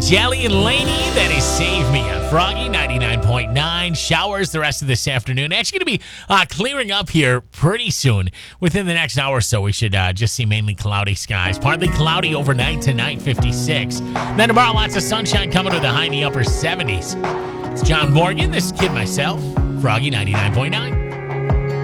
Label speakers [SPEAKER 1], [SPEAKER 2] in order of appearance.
[SPEAKER 1] Jelly and Laney, that is Save Me on Froggy 99.9. Showers the rest of this afternoon. Actually going to be clearing up here pretty soon. Within the next hour or so, we should just see mainly cloudy skies. Partly cloudy overnight tonight, 56. Then tomorrow, lots of sunshine coming with a high in the upper 70s. It's John Morgan. This is Kid Myself, Froggy 99.9.